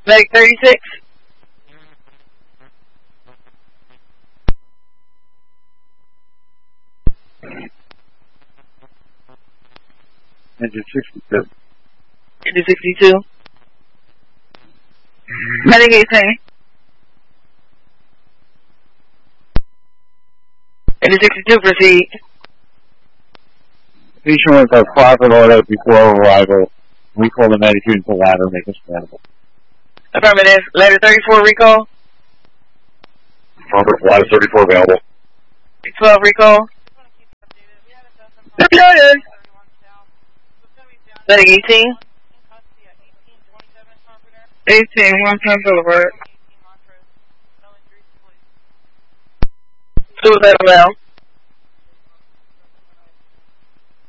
Medic 36. Engine 62. Engine 62. Medic 18. Engine 62, proceed. Patient with a private order before arrival. Recall the medic unit to ladder, make us available. Affirmative. Ladder 34, recall. Affirmative, ladder 34 available. 12, recall. Affirmative. Medic 18. 18, 110 Boulevard. Suicide allowed.